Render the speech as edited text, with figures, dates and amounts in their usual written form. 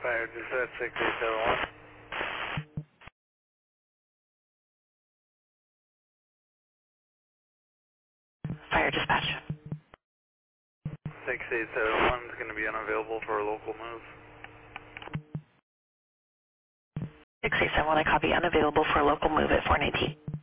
Fire dispatch 6871. Fire dispatch. 6871 is going to be unavailable for a local move. 687, I copy, unavailable for a local move at 419.